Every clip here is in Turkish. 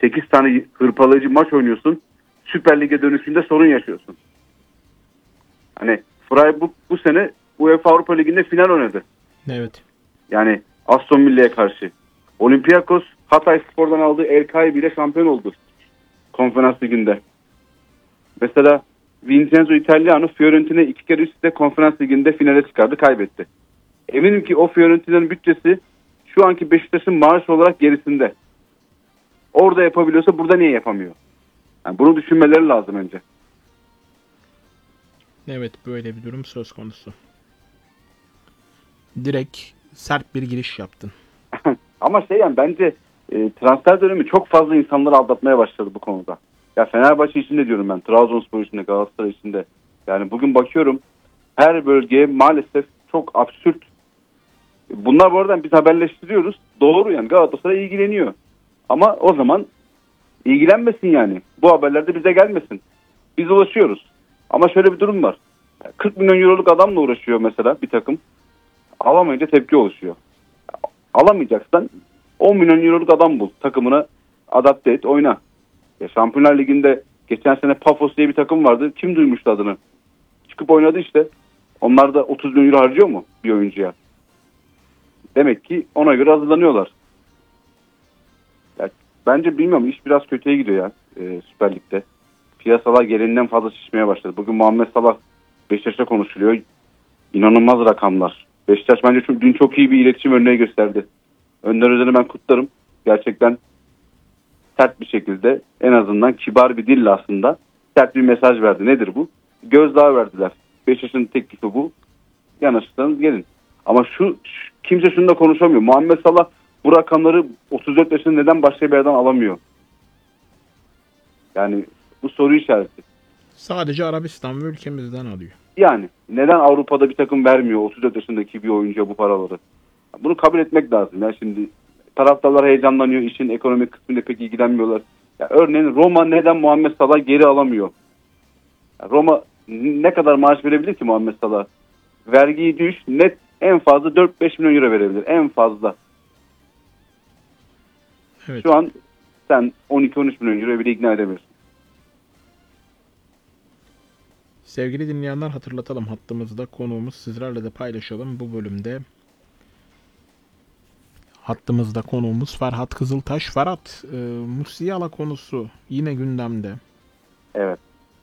8 tane hırpalayıcı maç oynuyorsun. Süper Lig'e dönüşünde sorun yaşıyorsun. Hani Freiburg bu sene UEFA Avrupa Ligi'nde final oynadı. Evet. Yani Aston Villa'ya karşı. Olympiakos Hatayspor'dan aldığı El Kaibi ile şampiyon oldu. Konferans Ligi'nde. Mesela Vincenzo Italiano Fiorentina 2 kere üst üste Konferans Ligi'nde finale çıkardı, kaybetti. Eminim ki o Fiorentina'nın bütçesi şu anki Beşiktaş'ın maaş olarak gerisinde. Orada yapabiliyorsa burada niye yapamıyor? Yani bunu düşünmeleri lazım önce. Evet, böyle bir durum söz konusu. Direkt sert bir giriş yaptın. Ama yani bence transfer dönemi çok fazla insanları aldatmaya başladı bu konuda. Ya Fenerbahçe için de diyorum ben, Trabzonspor için de, Galatasaray için de. Yani bugün bakıyorum her bölgeye maalesef çok absürt. Bunlar bu arada biz haberleştiriyoruz. Doğru, yani Galatasaray ilgileniyor. Ama o zaman ilgilenmesin yani. Bu haberler de bize gelmesin. Biz ulaşıyoruz. Ama şöyle bir durum var. 40 milyon euroluk adamla uğraşıyor mesela bir takım. Alamayınca tepki oluşuyor. Alamayacaksan 10 milyon euroluk adam bul. Takımına adapte et, oyna. Ya Şampiyonlar Ligi'nde geçen sene Pafos diye bir takım vardı. Kim duymuştu adını? Çıkıp oynadı işte. Onlar da 30 milyon euro harcıyor mu bir oyuncuya? Demek ki ona göre hazırlanıyorlar. Ya, bence bilmiyorum, iş biraz kötüye gidiyor ya Süper Lig'de. Piyasalar gereğinden fazla şişmeye başladı. Bugün Muhammed Salah Beşiktaş'ta konuşuluyor. İnanılmaz rakamlar. Beşiktaş bence dün çok iyi bir iletişim örneği gösterdi. Önder Özen'i ben kutlarım. Gerçekten sert bir şekilde, en azından kibar bir dille aslında sert bir mesaj verdi. Nedir bu? Gözdağı verdiler. Beşiktaş'ın teklifi bu. Yanaşırsanız gelin. Ama kimse şunu da konuşamıyor. Muhammed Salah bu rakamları 34 yaşında neden başka bir yerden alamıyor? Yani bu soru işareti. Sadece Arabistan ve ülkemizden alıyor. Yani neden Avrupa'da bir takım vermiyor 34 yaşındaki bir oyuncuya bu paraları? Bunu kabul etmek lazım. Ya şimdi taraftarlar heyecanlanıyor. İşin ekonomik kısmıyla pek ilgilenmiyorlar. Ya örneğin Roma neden Muhammed Salah geri alamıyor? Ya Roma ne kadar maaş verebilir ki Muhammed Salah? Vergiyi düş, net en fazla 4-5 milyon euro verebilir. En fazla. Evet. Şu an sen 12-13 milyon euro bile ikna edemiyorsun. Sevgili dinleyenler, hatırlatalım, hattımızda konuğumuz, sizlerle de paylaşalım bu bölümde. Hattımızda konuğumuz Ferhat Kızıltaş. Ferhat, Musiala konusu yine gündemde. Evet.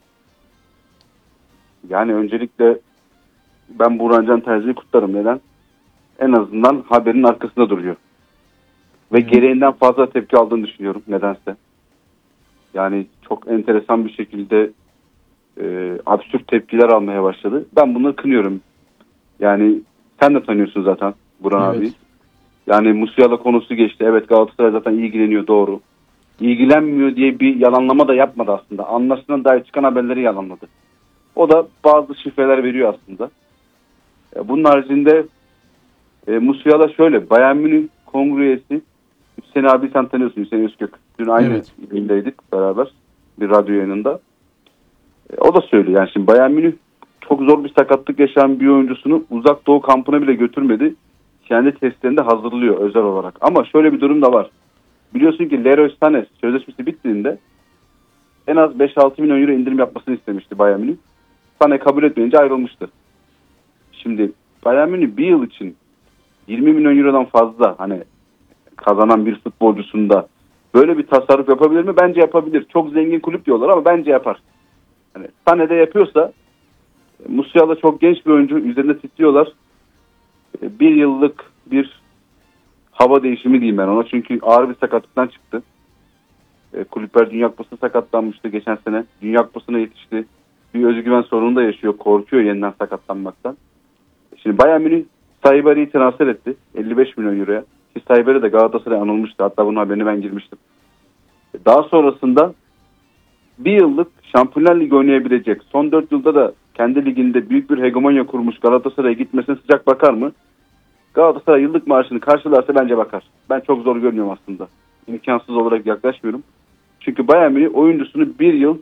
Yani öncelikle ben Burhan Can Terzi'yi kutlarım. Neden? En azından haberin arkasında duruyor. Ve gereğinden fazla tepki aldığını düşünüyorum nedense. Yani çok enteresan bir şekilde absürt tepkiler almaya başladı. Ben bunları kınıyorum. Yani sen de tanıyorsun zaten Burhan abi. Yani Musiala konusu geçti. Evet, Galatasaray zaten ilgileniyor, doğru. İlgilenmiyor diye bir yalanlama da yapmadı aslında. Anlaşılan dair çıkan haberleri yalanladı. O da bazı şifreler veriyor aslında. Bunun haricinde Musiala şöyle, Bayern Münih kongre üyesi Hüseyin abi, sen tanıyorsun, Hüseyin Özkök. Dün aynı yayındaydık beraber bir radyo yayınında. O da söylüyor, yani şimdi Bayern Münih çok zor bir sakatlık yaşayan bir oyuncusunu Uzak Doğu kampına bile götürmedi. Kendi testlerinde hazırlıyor özel olarak. Ama şöyle bir durum da var. Biliyorsun ki Leroy Sané sözleşmesi bittiğinde en az 5-6 milyon euro indirim yapmasını istemişti Bayern Münih. Sané kabul etmeyince ayrılmıştı. Şimdi Bayern Münih bir yıl için 20 milyon eurodan fazla hani kazanan bir futbolcusunda böyle bir tasarruf yapabilir mi? Bence yapabilir. Çok zengin kulüp diyorlar ama bence yapar. Hani Sané de yapıyorsa, Musiala çok genç bir oyuncu, üzerinde titriyorlar. Bir yıllık bir hava değişimi diyeyim ben ona. Çünkü ağır bir sakatlıktan çıktı. Kulüpler Dünya Kupası'na sakatlanmıştı geçen sene. Dünya Kupası'na yetişti. Bir özgüven sorunu da yaşıyor. Korkuyor yeniden sakatlanmaktan. Şimdi Bayern Münih Saibari'yi transfer etti. 55 milyon euroya. Ki Saibari de Galatasaray anılmıştı. Hatta bunun haberini ben girmiştim. Daha sonrasında bir yıllık Şampiyonlar Ligi oynayabilecek, son 4 yılda da kendi liginde büyük bir hegemonya kurmuş Galatasaray'a gitmesine sıcak bakar mı? Galatasaray yıllık maaşını karşılarsa bence bakar. Ben çok zor görmüyorum aslında. İmkansız olarak yaklaşmıyorum. Çünkü Bayern Münih oyuncusunu bir yıl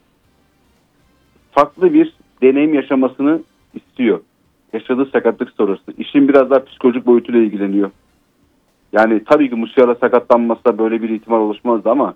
farklı bir deneyim yaşamasını istiyor. Yaşadığı sakatlık sonrası. İşin biraz daha psikolojik boyutuyla ilgileniyor. Yani tabii ki Musiala sakatlanmasa böyle bir ihtimal oluşmazdı ama